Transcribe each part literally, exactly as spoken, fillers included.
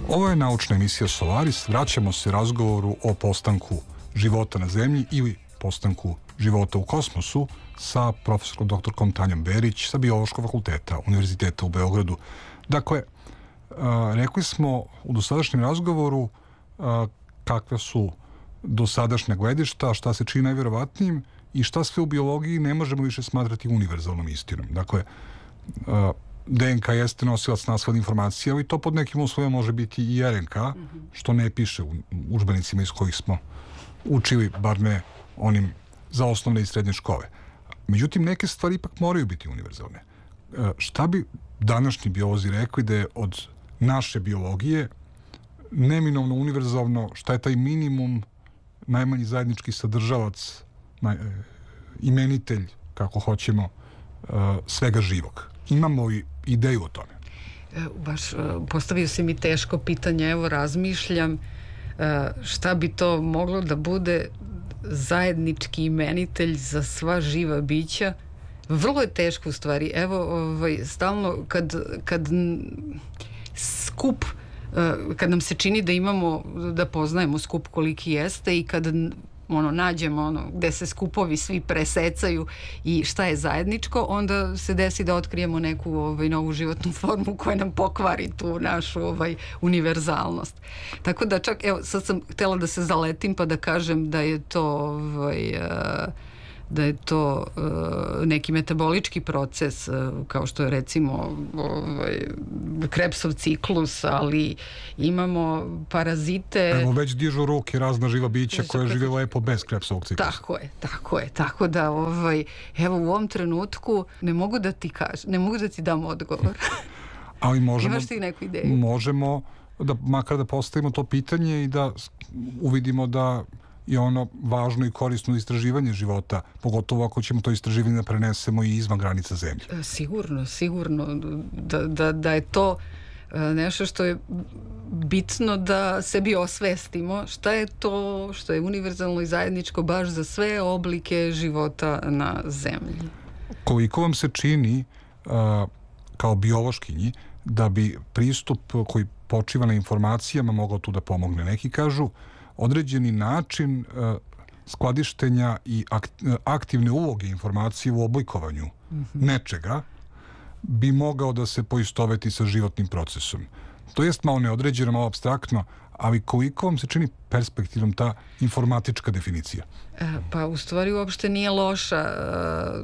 Ovo je naučna emisija Solaris. Vraćamo se razgovoru o postanku života na zemlji ili postanku života u kosmosu sa profesorom doktorkom Tanjom Berić sa Biološkog fakulteta Univerziteta u Beogradu. Dakle, a, rekli smo u dosadašnjem razgovoru a, kakve su dosadašnja gledišta, šta se čini najvjerovatnijim i šta sve u biologiji ne možemo više smatrati univerzalnom istinom. Dakle, a, D N K jeste nosilac nasledne informacije, ali to pod nekim uslovima može biti i R N K, mm-hmm. što ne piše u udžbenicima iz kojih smo učili, bar ne onim za osnovne i srednje škole. Međutim, neke stvari ipak moraju biti univerzalne. E, šta bi današnji biolozi rekli da je od naše biologije neminovno univerzalno, šta je taj minimum, najmanji zajednički sadržavac, naj, e, imenitelj, kako hoćemo, e, svega živog? Imamo i ideju o tome. E, baš postavio si mi teško pitanje, evo razmišljam e, šta bi to moglo da bude zajednički imenitelj za sva živa bića. Vrlo je teško u stvari. Evo, ovaj, stalno kad, kad skup, kad nam se čini da imamo, da poznajemo skup koliki jeste i kad ono, nađemo ono, gde se skupovi svi presecaju i šta je zajedničko, onda se desi da otkrijemo neku ovaj, novu životnu formu koja nam pokvari tu našu ovaj, univerzalnost. Tako da čak, evo, sad sam htjela da se zaletim pa da kažem da je to ovaj, da je to uh, neki metabolički proces, uh, kao što je recimo ovaj, Krebsov ciklus, ali imamo parazite. Evo već dižu ruke razna živa bića koja žive lepo bez Krebsovog ciklusa. Tako je, tako je. Tako da, ovaj, evo u ovom trenutku ne mogu da ti kažem, ne mogu da ti dam odgovor. Ali možemo, imaš ti neku ideju? Možemo da, makar da postavimo to pitanje i da uvidimo da je ono važno i korisno istraživanje života, pogotovo ako ćemo to istraživanje da prenesemo i izvan granica zemlje. Sigurno, sigurno da, da, da je to nešto što je bitno da sebi osvestimo šta je to što je univerzalno i zajedničko baš za sve oblike života na zemlji. Koliko vam se čini uh, kao biološkinji da bi pristup koji počiva na informacijama mogao tu da pomogne? Neki kažu određeni način uh, skladištenja i akt, uh, aktivne uloge informacije u oblikovanju mm-hmm. nečega bi mogao da se poistoveti sa životnim procesom. To jest malo neodređeno, malo apstraktno, ali koliko vam se čini perspektivnom ta informatička definicija? E, pa u stvari uopšte nije loša. E,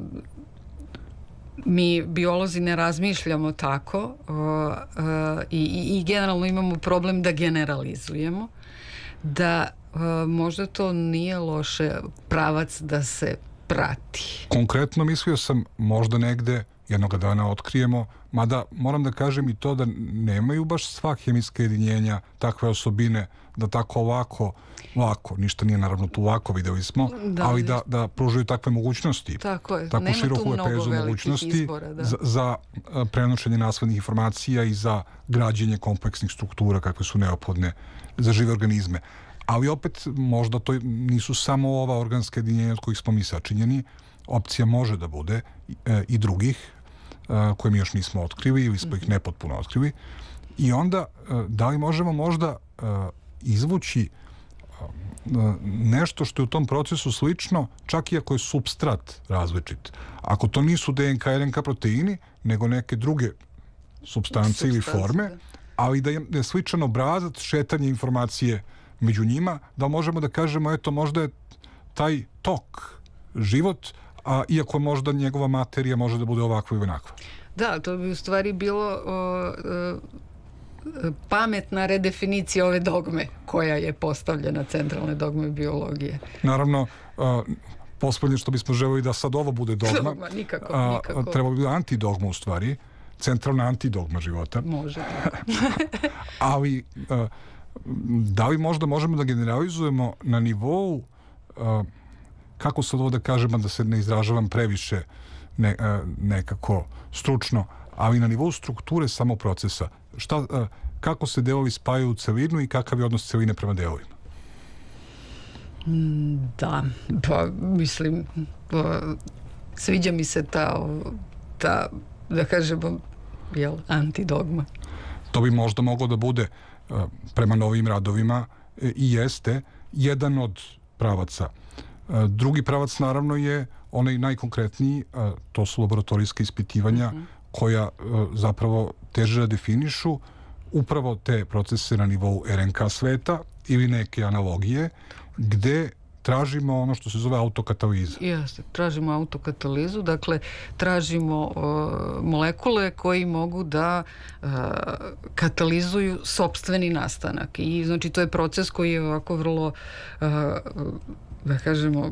mi biolozi ne razmišljamo tako e, e, i, i generalno imamo problem da generalizujemo, da e, možda to nije loše pravac da se prati. Konkretno mislio sam možda negde jednoga dana otkrijemo, mada moram da kažem i to da nemaju baš sva hemijska jedinjenja takve osobine da tako lako, lako, ništa nije naravno tu lako, videli smo, da, ali da, da pružaju takve mogućnosti. Tako je, tako nema široku lepezu mogućnosti izbora, da. za, za prenošenje naslednih informacija i za građenje kompleksnih struktura kakve su neophodne za žive organizme. Ali opet možda to nisu samo ova organska jedinjenja od kojih smo mi sačinjeni, opcija može da bude e, i drugih e, koje mi još nismo otkrili ili smo ih nepotpuno otkrili. I onda, e, da li možemo možda e, izvući e, nešto što je u tom procesu slično, čak i ako je supstrat različit. Ako to nisu D N K, R N K proteini, nego neke druge supstance ili forme, ali da je, da je sličan obrazac šetanje informacije među njima, da možemo da kažemo, eto, možda je taj tok, život, a iako možda njegova materija može da bude ovakva ili onakva. Da, to bi u stvari bilo o, o, pametna redefinicija ove dogme koja je postavljena, centralne dogme biologije. Naravno, a, poslednje što bismo želeli da sad ovo bude dogma, dogma nikako, a, nikako. treba bi biti antidogma u stvari, centralna antidogma života. Može. Ali a, da li možda možemo da generalizujemo na nivou a, kako sad ovo da kažem, da se ne izražavam previše ne, nekako stručno, ali na nivou strukture samog procesa, šta, kako se delovi spajaju u celinu i kakav je odnos celine prema delovima? Da, pa mislim, pa, sviđa mi se ta, ta da kažemo, jel, antidogma. To bi možda moglo da bude prema novim radovima i jeste jedan od pravaca. Drugi pravac naravno je onaj najkonkretniji, to su laboratorijska ispitivanja mm-hmm. koja zapravo teže da definišu upravo te procese na nivou er en ka sveta ili neke analogije gde tražimo ono što se zove autokataliza. Jeste, tražimo autokatalizu, dakle tražimo uh, molekule koji mogu da uh, katalizuju sopstveni nastanak. I znači to je proces koji je ovako vrlo uh, da kažemo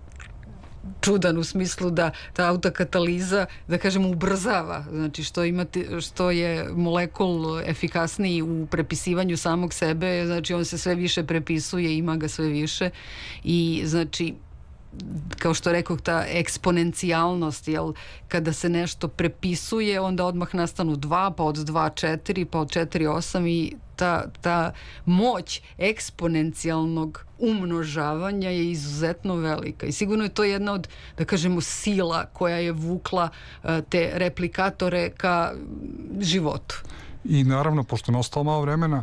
čudan u smislu da ta autokataliza, da kažemo, ubrzava. Znači što imate, što je molekul efikasniji u prepisivanju samog sebe, znači on se sve više prepisuje, ima ga sve više i znači kao što rekao, ta eksponencijalnost, jel, kada se nešto prepisuje, onda odmah nastanu dva, pa od dva četiri, pa od četiri osam i ta, ta moć eksponencijalnog umnožavanja je izuzetno velika i sigurno je to jedna od, da kažemo, sila koja je vukla te replikatore ka životu. I naravno, pošto je ostalo malo vremena,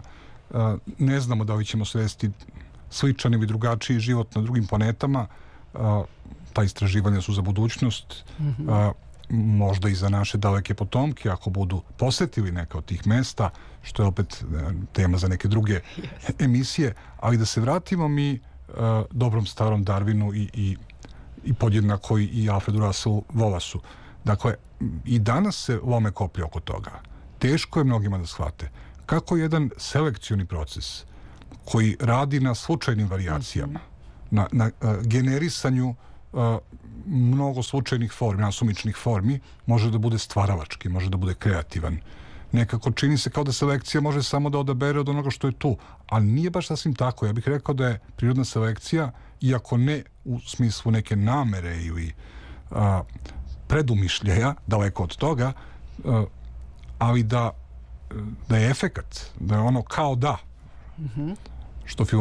ne znamo da li ćemo svesti sličan ili drugačiji život na drugim planetama. Uh, ta istraživanja su za budućnost, mm-hmm. uh, možda i za naše daleke potomke ako budu posetili neka od tih mesta, što je opet uh, tema za neke druge yes. emisije, ali da se vratimo mi uh, dobrom starom Darwinu i, i, i podjednako i Alfredu Russellu Wallace-u. Dakle, i danas se lome koplje oko toga. Teško je mnogima da shvate kako jedan selekcioni proces koji radi na slučajnim varijacijama, mm-hmm. na, na uh, generisanju uh, mnogo slučajnih formi, nasumičnih formi, može da bude stvaralački, može da bude kreativan. Nekako čini se kao da selekcija može samo da odabere od onoga što je tu, ali nije baš sasvim tako. Ja bih rekao da je prirodna selekcija, iako ne u smislu neke namere ili uh, predumišljaja, daleko od toga, uh, ali da, da je efekat, da je ono kao da, mm-hmm. što